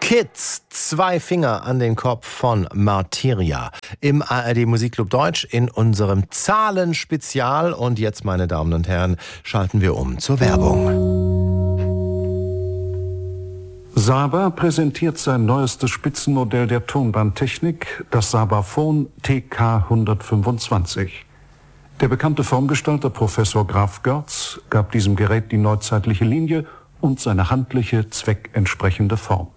Kids, 2 Finger an den Kopf von Marteria im ARD Musikclub Deutsch in unserem Zahlenspezial. Und jetzt, meine Damen und Herren, schalten wir um zur Werbung. Saba präsentiert sein neuestes Spitzenmodell der Tonbandtechnik, das Sabaphon TK125. Der bekannte Formgestalter Professor Graf Görz gab diesem Gerät die neuzeitliche Linie und seine handliche, zweckentsprechende Form.